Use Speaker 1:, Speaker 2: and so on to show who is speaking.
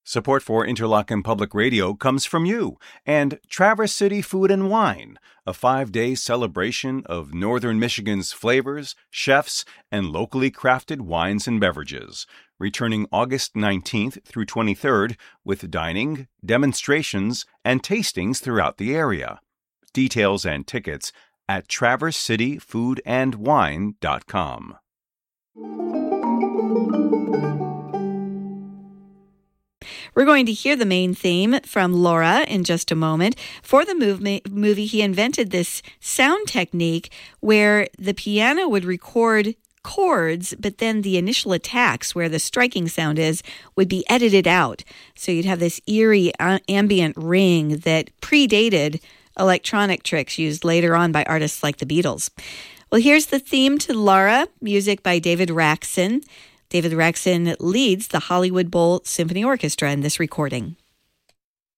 Speaker 1: Support for Interlochen Public Radio comes from you and Traverse City Food and Wine, a 5-day celebration of Northern Michigan's flavors, chefs, and locally crafted wines and beverages, returning August 19th through 23rd with dining, demonstrations, and tastings throughout the area. Details and tickets at traversecityfoodandwine.com.
Speaker 2: We're going to hear the main theme from Laura in just a moment. For the movie, he invented this sound technique where the piano would record chords, but then the initial attacks where the striking sound is would be edited out. So you'd have this eerie ambient ring that predated electronic tricks used later on by artists like the Beatles. Well, here's the theme to Laura, music by David Raxon. David Raxon leads the Hollywood Bowl Symphony Orchestra in this recording.